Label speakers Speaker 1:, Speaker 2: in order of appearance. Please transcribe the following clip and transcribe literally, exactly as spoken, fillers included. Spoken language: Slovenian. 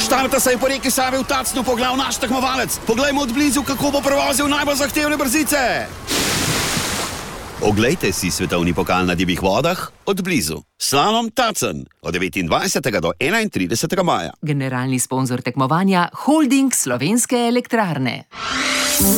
Speaker 1: Štarta se je po reki Savi v Tacnu poglav naš tekmovalec. Poglejmo od blizu, kako bo prevozil najbolj zahtevne brzice. Oglejte si svetovni pokal na divjih vodah od blizu. Slalom Tacen od devetindvajsetega do enaintridesetega maja.
Speaker 2: Generalni sponzor tekmovanja Holding Slovenske elektrarne.